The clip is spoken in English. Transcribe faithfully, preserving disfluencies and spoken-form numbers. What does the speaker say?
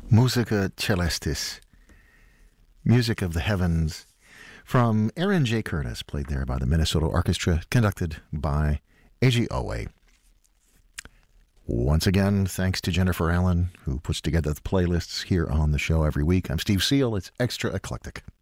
Musica Celestis, music of the heavens, from Aaron J. Curtis, played there by the Minnesota Orchestra, conducted by A G Owe. Once again, thanks to Jennifer Allen, who puts together the playlists here on the show every week. I'm Steve Seal. It's Extra Eclectic.